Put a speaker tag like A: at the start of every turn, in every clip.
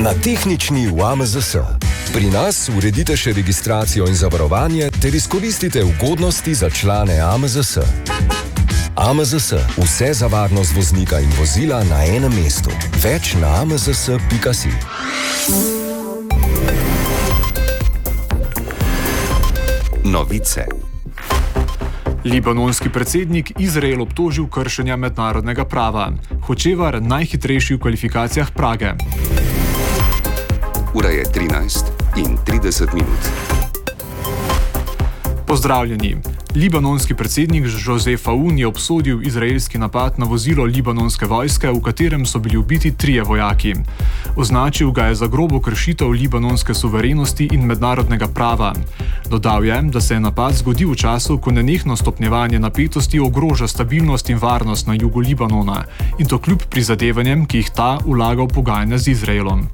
A: Na tehnični v AMZS. Pri nas uredite še registracijo in zavarovanje ter izkoristite ugodnosti za člane AMZS. AMZS. Vse za varnost voznika in vozila na enem mestu. Več na amzs.si.
B: Novice.
C: Libanonski predsednik Izrael obtožil kršenja mednarodnega prava. Hočevar najhitrejši v kvalifikacijah Prage.
B: Ura je 13:30.
C: Pozdravljeni. Libanonski predsednik Josef Aoun je obsodil izraelski napad na vozilo libanonske vojske, v katerem so bili ubiti 3 vojaki. Označil ga je za grobo kršitev libanonske suverenosti in mednarodnega prava. Dodal je, da se je napad zgodil v času, ko nenehno stopnjevanje napetosti ogroža stabilnost in varnost na jugu Libanona, in to kljub prizadevanjem, ki jih ta vlaga v pogajanja z Izraelom.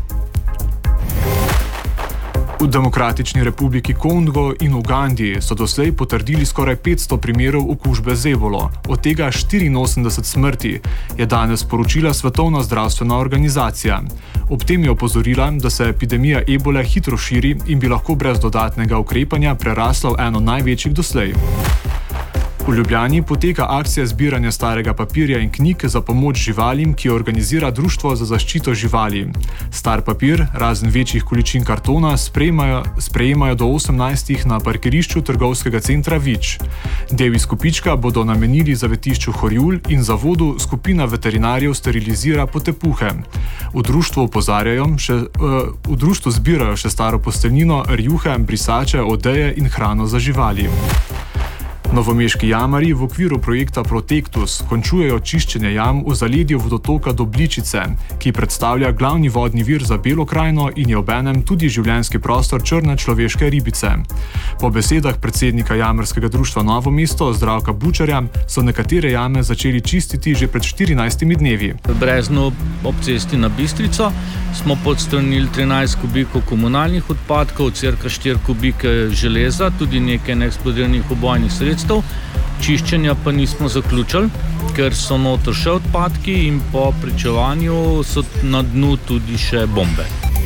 C: V Demokratični republiki Kongo in Ugandi so doslej potrdili skoraj 500 primerov okužbe z ebolo, od tega 84 smrti, je danes sporočila Svetovna zdravstvena organizacija. Ob tem je opozorila, da se epidemija ebole hitro širi in bi lahko brez dodatnega ukrepanja prerasla v eno največjih doslej. V Ljubljani poteka akcija zbiranja starega papirja in knjig za pomoč živalim, ki jo organizira Društvo za zaščito živali. Star papir, razen večjih količin kartona, sprejemajo do 18. na parkirišču trgovskega centra Vič. Del izkupička bodo namenili zavetišču Horjul in zavodu Skupina veterinarjev sterilizira potepuhe. V društvu v društvu zbirajo še staro posteljnino, rjuhe, brisače, odeje in hrano za živali. Novomeški jamarji v okviru projekta Protectus končujejo čiščenje jam v zaledju vodotoka Dobličice, ki predstavlja glavni vodni vir za Belo krajino in je obenem tudi življenjski prostor črne človeške ribice. Po besedah predsednika jamarskega društva Novo mesto Zdravka Bučarja so nekatere jame začeli čistiti že pred 14 dnevi.
D: V Breznu ob cesti na Bistrico smo podstranili 13 kubikov komunalnih odpadkov, cirka 4 kubike železa, tudi nekaj neeksplodiranih ubojnih sredstev. Čiščenja pa nismo zaključili, ker so noter še odpadki in po pričevanju so na dnu tudi še bombe.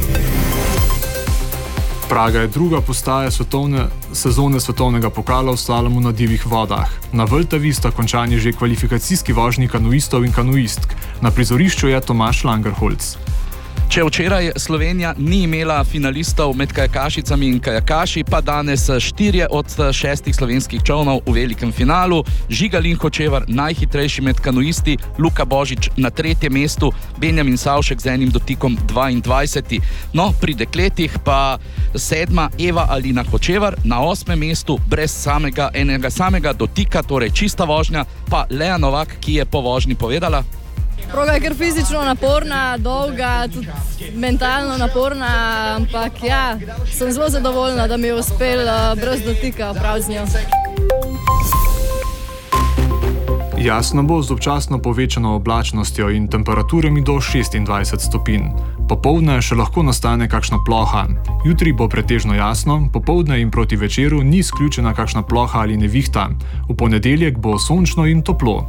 C: Praga je druga postaja sezone svetovnega pokala v slalomu na divjih vodah. Na Vltavi sta končani že kvalifikacijski vožnji kanuistov in kanuistk. Na prizorišču je Tomaž Langerholz.
E: Če včeraj Slovenija ni imela finalistov med kajakašicami in kajakaši, pa danes 4 od 6 slovenskih čolnov v velikem finalu. Žigalin Hočevar najhitrejši med kanuisti, Luka Božič na 3. mestu, Benjamin Savšek z enim dotikom 22. No, pri dekletih pa 7. Eva Alina Hočevar na 8. mestu brez enega samega dotika, torej čista vožnja, pa Lea Novak, ki je po vožnji povedala:
F: Proga je kar fizično naporna, dolga, tudi mentalno naporna, ampak ja, sem zelo zadovoljna, da mi je uspel brez dotika opraviti z njo.
C: Jasno bo z občasno povečano oblačnostjo in temperaturami do 26 stopinj. Popoldne še lahko nastane kakšna ploha. Jutri bo pretežno jasno, popoldne in proti večeru ni izključena kakšna ploha ali nevihta. V ponedeljek bo sončno in toplo.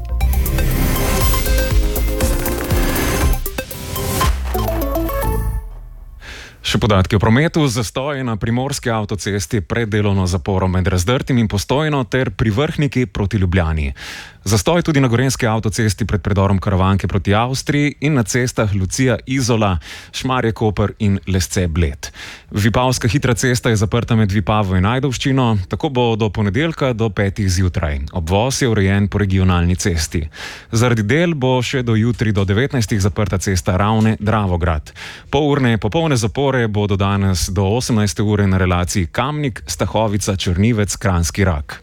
G: Še podatki o prometu. Zastoji na primorski avtocesti pred delovno zaporo med Razdrtim in Postojno ter pri Vrhniki proti Ljubljani. Zastoj tudi na gorenjski avtocesti pred predorom Karavanke proti Avstriji in na cestah Lucija-Izola, Šmarje-Koper in Lesce-Bled. Vipavska hitra cesta je zaprta med Vipavo in Ajdovščino, tako bo do ponedeljka do 5. zjutraj. Obvoz je urejen po regionalni cesti. Zaradi del bo še do jutri do 19. zaprta cesta Ravne-Dravograd. Polurne popolne zapore bodo danes do 18. ure na relaciji Kamnik-Stahovica-Črnivec-Kranjski Rak.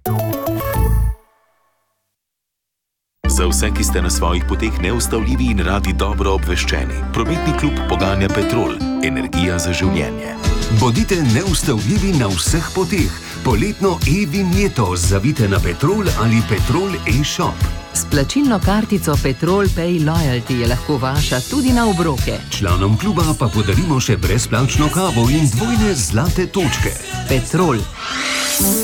H: Za vse, ki ste na svojih poteh neustavljivi in radi dobro obveščeni. Prometni klub poganja Petrol. Energija za življenje.
I: Bodite neustavljivi na vseh poteh. Poletno e-vinjeto zavite na Petrol ali Petrol e-shop.
J: S plačilno kartico Petrol Pay Loyalty je lahko vaša tudi na obroke.
I: Članom kluba pa podarimo še brezplačno kavo in 2 zlate točke.
J: Petrol.